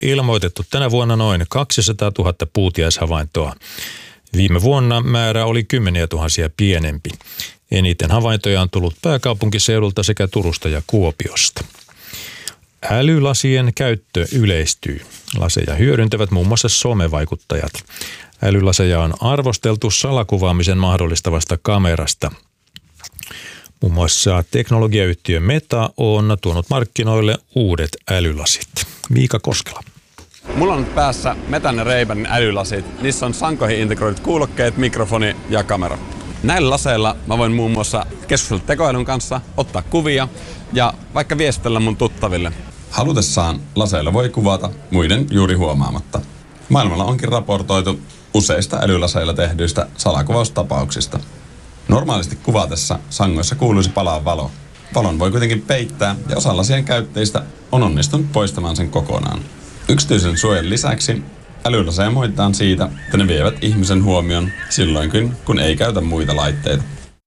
ilmoitettu tänä vuonna noin 200 000 puutiaishavaintoa. Viime vuonna määrä oli 10 000 pienempi. Eniten havaintoja on tullut pääkaupunkiseudulta sekä Turusta ja Kuopiosta. Älylasien käyttö yleistyy. Laseja hyödyntävät muun muassa somevaikuttajat. Älylaseja on arvosteltu salakuvaamisen mahdollistavasta kamerasta. Muun muassa teknologiayhtiö Meta on tuonut markkinoille uudet älylasit. Miika Koskela. Mulla on nyt päässä Metan ja Ray-Banin älylasit. Niissä on sankoihin integroidut kuulokkeet, mikrofoni ja kamera. Näillä laseilla mä voin muun muassa keskustella tekoälyn kanssa, ottaa kuvia ja vaikka viestellä mun tuttaville. Halutessaan laseilla voi kuvata muiden juuri huomaamatta. Maailmalla onkin raportoitu useista älylaseilla tehdyistä salakuvaustapauksista. Normaalisti kuvatessa sangoissa kuuluisi palaa valo. Valon voi kuitenkin peittää ja osa lasien käyttäjistä on onnistunut poistamaan sen kokonaan. Yksityisen suojan lisäksi älylaseja moititaan siitä, että ne vievät ihmisen huomion silloinkin, kun ei käytä muita laitteita.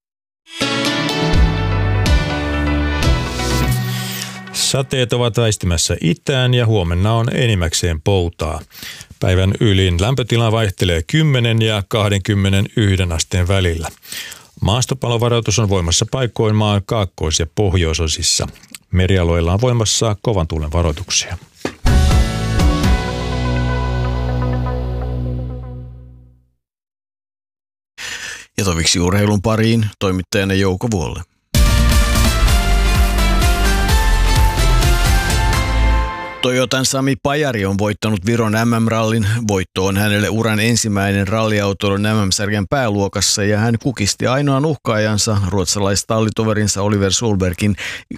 Sateet ovat väistymässä itään ja huomenna on enimmäkseen poutaa. Päivän ylin lämpötila vaihtelee 10 ja 21 asteen välillä. Maastopalovaroitus on voimassa paikoin maan kaakkois- ja pohjoisosissa. Merialueilla on voimassa kovan tuulen varoituksia. Ja toviksi urheilun pariin toimittajana Jouko Vuolle. Toyotan Sami Pajari on voittanut Viron MM-rallin. Voitto on hänelle uran ensimmäinen ralliautoilun MM-sarjan pääluokassa ja hän kukisti ainoan uhkaajansa ruotsalaistallitoverinsa Oliver Solbergin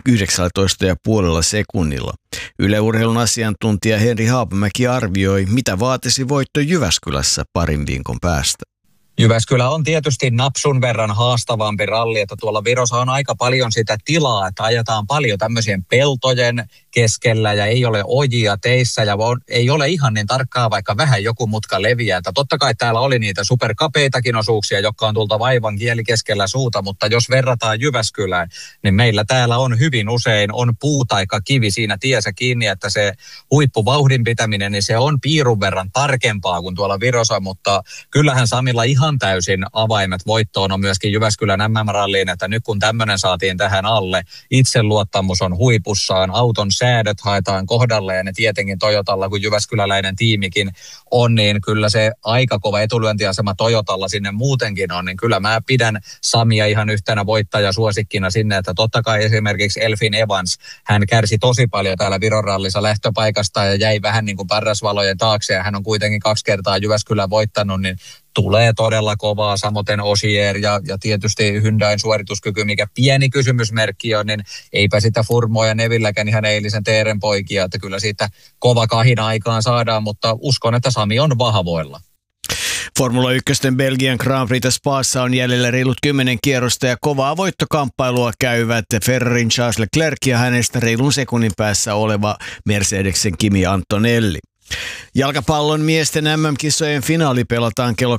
19,5 sekunnilla. Yle Urheilun asiantuntija Henri Haapamäki arvioi, mitä vaatisi voitto Jyväskylässä parin viikon päästä. Jyväskylä on tietysti napsun verran haastavampi ralli, että tuolla Virossa on aika paljon sitä tilaa, että ajetaan paljon tämmöisien peltojen keskellä ja ei ole ojia teissä ja ei ole ihan niin tarkkaa, vaikka vähän joku mutka leviää. Että totta kai täällä oli niitä superkapeitakin osuuksia, jotka on tulta vaivan kieli keskellä suuta, mutta jos verrataan Jyväskylään, niin meillä täällä on hyvin usein on puu tai kivi siinä tiessä kiinni, että se huippuvauhdin pitäminen, niin se on piirun verran tarkempaa kuin tuolla Virossa, mutta kyllähän Samilla ihan täysin avaimet voittoon on myöskin Jyväskylän MM-ralliin, että nyt kun tämmöinen saatiin tähän alle, itseluottamus on huipussaan, auton säädöt haetaan kohdalle ja ne tietenkin Toyotalla, kun jyväskyläläinen tiimikin on, niin kyllä se aika kova etulyöntiasema Toyotalla sinne muutenkin on, niin kyllä mä pidän Samia ihan yhtenä voittajasuosikkina sinne, että totta kai esimerkiksi Elfin Evans, hän kärsi tosi paljon täällä Viron rallissa lähtöpaikasta ja jäi vähän niin kuin parrasvalojen taakse ja hän on kuitenkin 2 kertaa Jyväskylän voittanut, niin tulee todella kovaa, samoin Osier ja tietysti Hyundain suorituskyky, mikä pieni kysymysmerkki on, niin eipä sitä Furmoa ja Nevilläkään ihan eilisen Teeren poikia, että kyllä siitä kova kahina aikaan saadaan, mutta uskon, että Sami on vahvoilla. Formula 1 Belgian Grand Prix Spaassa on jäljellä reilut 10 kierrosta ja kovaa voittokamppailua käyvät Ferrarin Charles Leclerc ja hänestä reilun sekunnin päässä oleva Mercedesen Kimi Antonelli. Jalkapallon miesten MM-kisojen finaali pelataan kello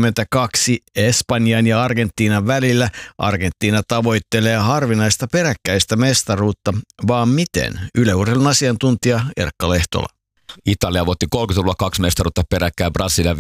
22 Espanjan ja Argentiinan välillä. Argentiina tavoittelee harvinaista peräkkäistä mestaruutta, vaan miten? Yle Urheilun asiantuntija Erkka Lehtola. Italia voitti 30-luvulla 2 mestaruutta peräkkäin, Brasilia 58-62,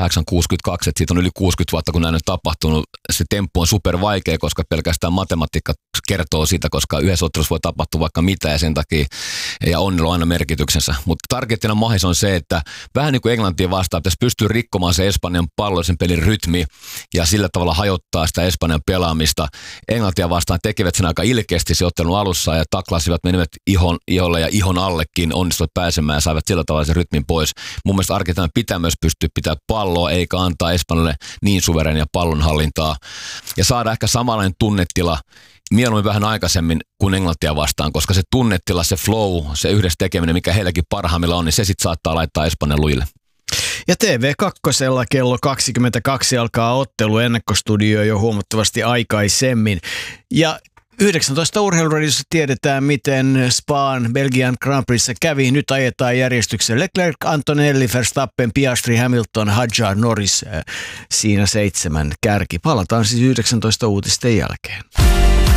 että siitä on yli 60 vuotta, kun näin on tapahtunut. Se temppu on super vaikea, koska pelkästään matematiikka kertoo siitä, koska yhdessä ottelussa voi tapahtua vaikka mitä ja sen takia, ja onnella on aina merkityksensä. Mutta Argentiinan mahis on se, että vähän niin kuin Englantiin vastaan, pitäisi pystyä rikkomaan se Espanjan pallollisen pelin rytmi ja sillä tavalla hajottaa sitä Espanjan pelaamista. Englantia vastaan tekevät sen aika ilkeästi se ottelun alussa ja taklasivat, menivät iholle ja ihon allekin, onnistuivat pääsemään ja saivat sillä tavalla sen rytmin pois. Mun mielestä Argentiinan pitää myös pystyä pitää palloa, eikä antaa Espanjalle niin suverenia pallonhallintaa. Ja saada ehkä samanlainen tunnetila mieluummin vähän aikaisemmin kuin Englantia vastaan, koska se tunnetila, se flow, se yhdessä tekeminen, mikä heilläkin parhaimmilla on, niin se sitten saattaa laittaa Espanjan lujille. Ja TV2 kello 22 alkaa ottelu, ennakkostudio jo huomattavasti aikaisemmin. Ja 19 urheiluradiossa tiedetään, miten Spaan Belgian Grand Prixssä kävi. Nyt ajetaan järjestyksen Leclerc, Antonelli, Verstappen, Piastri, Hamilton, Hadjar, Norris. Siinä 7 kärki. Palataan siis 19 uutisten jälkeen.